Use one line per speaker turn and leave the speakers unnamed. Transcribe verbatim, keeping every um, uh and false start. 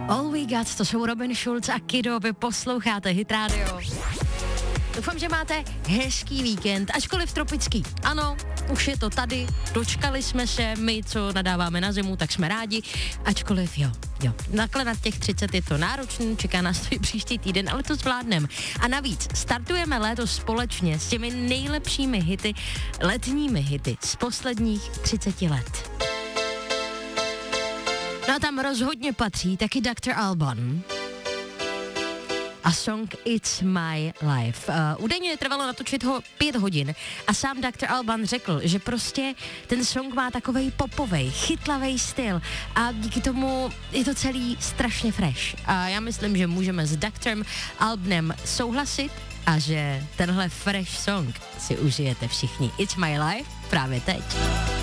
All We Got, to jsou Robin Schulz a Kiddo, vy posloucháte Hit Radio. Doufám, že máte hezký víkend, ačkoliv tropický. Ano, už je to tady, dočkali jsme se, my, co nadáváme na zimu, tak jsme rádi, ačkoliv jo, jo. Nakle na těch třicet je to náročný, čeká nás to i příští týden, ale to zvládnem. A navíc startujeme léto společně s těmi nejlepšími hity, letními hity z posledních třiceti let. No a tam rozhodně patří taky doktor Alban a song It's My Life. Uh, údajně trvalo natočit ho pět hodin a sám doktor Alban řekl, že prostě ten song má takovej popovej, chytlavej styl a díky tomu je to celý strašně fresh. A já myslím, že můžeme s doktorem Albanem souhlasit a že tenhle fresh song si užijete všichni. It's My Life právě teď.